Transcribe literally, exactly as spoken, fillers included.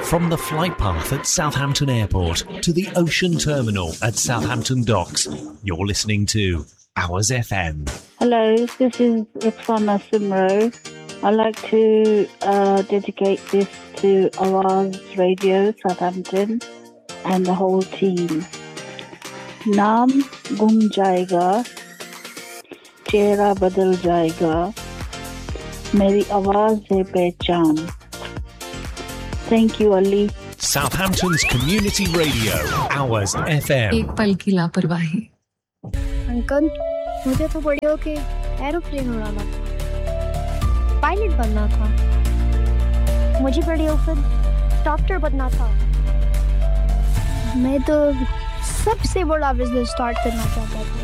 From the flight path at Southampton Airport to the ocean terminal at Southampton Docks, you're listening to Hours F M. Hello, this is Roxana Simro. I'd like to uh, dedicate this to Awaz Radio Southampton and the whole team. Naam gum jayega, chehra badal jayega, meri awaaz hai pehchan. Thank you, Ali. Southampton's community radio, Hours F M. एक पल की लापरवाही। Uncle, मुझे तो बड़े होके aeroplane उड़ाना था, पायलट बनना था। मुझे बड़े होकर डॉक्टर बनना था। मैं तो सबसे बड़ा बिजनेस स्टार्ट करना चाहता था।